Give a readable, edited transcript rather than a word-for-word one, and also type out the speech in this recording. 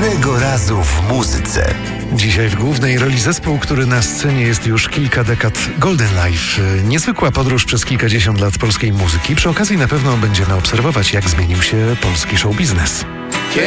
Innego razu w muzyce. Dzisiaj w głównej roli zespół, który na scenie jest już kilka dekad. Golden Life. Niezwykła podróż przez kilkadziesiąt lat polskiej muzyki. Przy okazji na pewno będziemy obserwować, jak zmienił się polski show biznes.